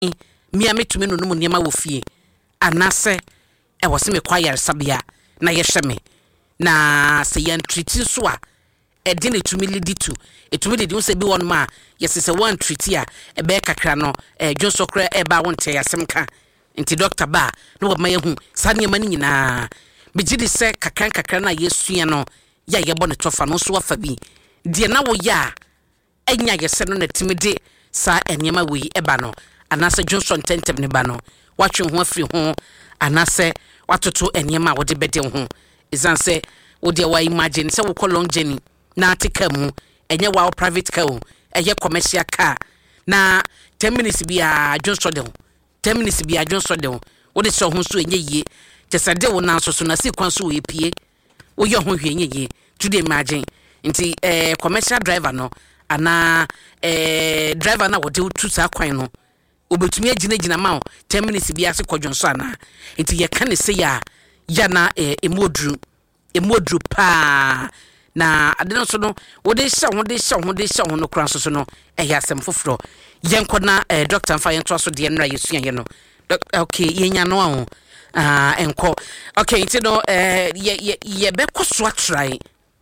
mia metumi no mu niema wo fie anase e wo se me kwa yaresabia na ye hye me na se yan treat so a e de ne tumi lidi tu etumi de wo se bi won ma yesese one treat a e be kakra no dwonsokra e ba wonte yasem ka nti doctor ba no wo ma yehu sa niema ni nyina bigidi se kakra na yesua no ya yebo ne tofa no so afa bi de na wo ya enya yese no na timi de sa eniema we eba no anase Johnson tentem ne ba no watwe ho afiri ho anase watoto eniema wo de bede ho izanse wo de wa imagine se wo long journey na atika mu enye wa private car o eye commercial car na 10 minutes bia Johnson de ho 10 minutes bia Johnson de ho wo de so ho so enye yie tese de wo na so na si kwan so we pie wo ye ho hwe enye yie today imagine nti commercial driver no ana driver na wo de tu sa kwan no obetumi agina ma 10 minutes bia se kodwonso ana nti ye kan se ya na emodru pa na ade no so no wo de hye ho no kran so no ya asem foforo yenko na doctor mfa yento so de nra yesua ye no okay yenya no ho enko okay nti no ye be koso atrai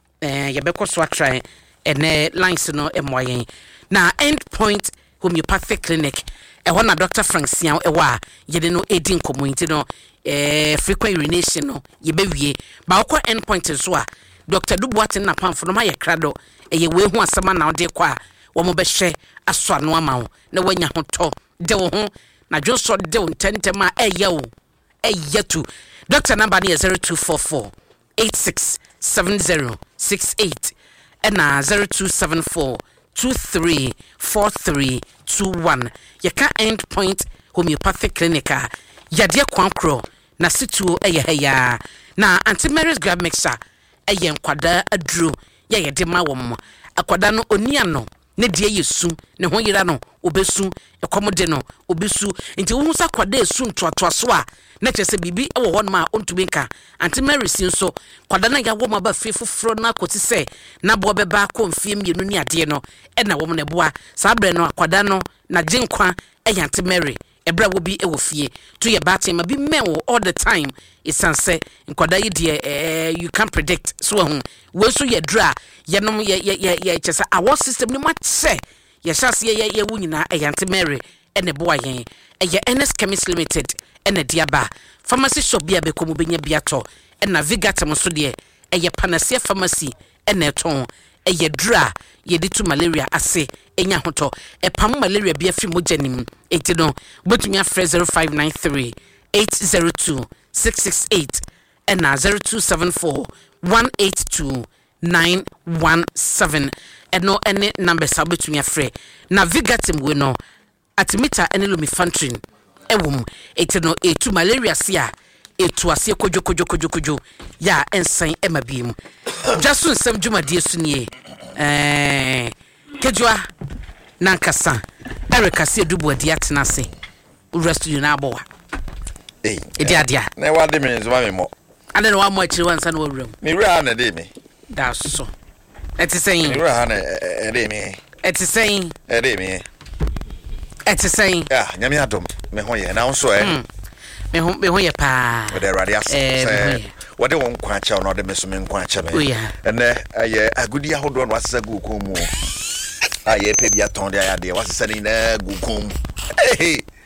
ene lines no emoyen na End Point Homeopathic Clinic na Dr. Frank Sian ewa yede no edin community no frequent urination no ye bewie ba okwa End Point so a Dr. Dubuatin na pamfo no ma ye krado ye we hu asema na ode kwa wo mo be hye aso ano ama wo na wanya ho to de wo ho na dwoso de ntentem a eyatu Dr. number is 0244 867068 and 0274 234321. Yaka End Point Homeopathic Clinic. Yadia kwankro na situ ya na Auntie Mary's Grab Mixer nkwada adru ye de ma wom akwada no oniano ne de yesu ne ho yira no obesu ekomode no obesu nti wo husa kwada esu ntoatoaso a na kyese bibi wo hon ma ontumi nka Auntie Mary's nso kwada na ya wo ma ba fefoforo na koti se na bo beba ko mfie mienu ni ade no na wo ne boa sa bre no akwada no na ginkwa Auntie Mary ebra wo bi ewo fie to ye batem ma bi mewo all the time isanse nkwada yi de you can predict so we so ye dra ye nom ye kyesa our system ni ma che ye hyase ye wunyina Auntie Mary ene boa yen eye NS Chemist Limited ene diaba pharmacy shop bia be komu benya biato ena Vigatem so de eye Panacea Pharmacy ene ton eye dra ye ditu malaria ase enya hoto pam malaria bia fi mojanim enti no botumi afre 0593 802 668 and 0274 182 917 and no any numbers botumi afre na Vigatem we no atimita ene Lumifantrin ewum enti no etu malaria sia etu ase kojo ya ensan emabiem jasun sam dwumadie sunie kejua nankasa Erica se dubuadi atena se studio na abowa adia na wa de me zoma me mo ade no wa mo akiri wansa na wawuram me wura na de me da so etiseyin me wura na de me etiseyin de me etiseyin nyame adom me ho ye na nso me ho ye pa we de radio say wode won kwa cha no de me so me kwa cha me ene aye agudi ahodo no asesa gu ko mu aye pe bia ton de ayade wasesa ni na gu ko mu